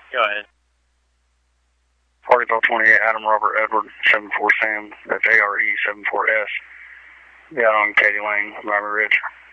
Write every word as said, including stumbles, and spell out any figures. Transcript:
Go ahead. Partyville twenty-eight, Adam Robert Edward, seven four Sam. That's A R E seven four S. Yeah, on Katy Lane, Miami Ridge.